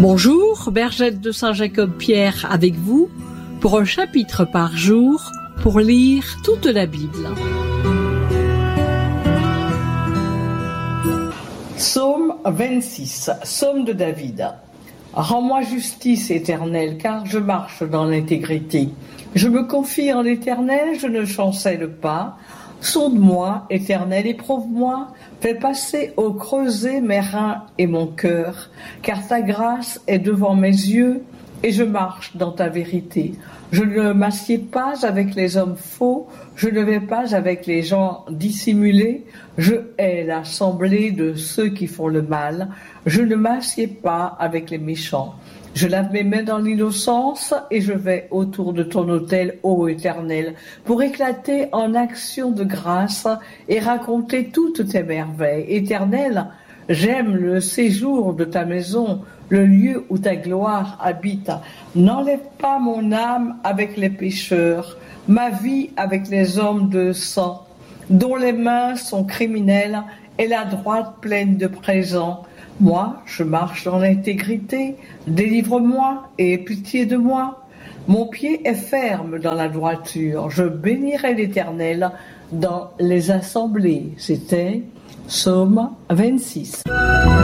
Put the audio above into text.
Bonjour, Bergette de Saint-Jacob-Pierre avec vous pour un chapitre par jour pour lire toute la Bible. Psaume 26, Psaume de David. Rends-moi justice, Éternel, car je marche dans l'intégrité. Je me confie en l'Éternel, je ne chancelle pas. Sonde-moi, Éternel, éprouve-moi, fais passer au creuset mes reins et mon cœur, car ta grâce est devant mes yeux et je marche dans ta vérité. Je ne m'assieds pas avec les hommes faux, je ne vais pas avec les gens dissimulés, je hais l'assemblée de ceux qui font le mal, je ne m'assieds pas avec les méchants. Je lave mes mains dans l'innocence et je vais autour de ton autel, ô Éternel, pour éclater en action de grâce et raconter toutes tes merveilles. Éternel, j'aime le séjour de ta maison, le lieu où ta gloire habite. N'enlève pas mon âme avec les pécheurs, ma vie avec les hommes de sang, dont les mains sont criminelles et la droite pleine de présents. Moi, je marche dans l'intégrité, délivre-moi et aie pitié de moi. Mon pied est ferme dans la droiture, je bénirai l'Éternel dans les assemblées. C'était Psaume 26.